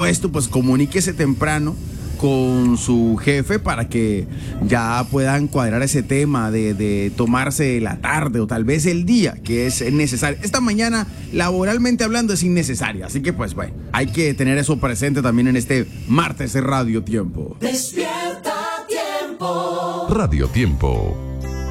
esto, pues comuníquese temprano con su jefe para que ya puedan cuadrar ese tema de tomarse la tarde o tal vez el día que es necesario. Esta mañana, laboralmente hablando, es innecesaria, así que pues bueno, hay que tener eso presente también en este martes de Radio Tiempo. Despierta Tiempo. Radio Tiempo.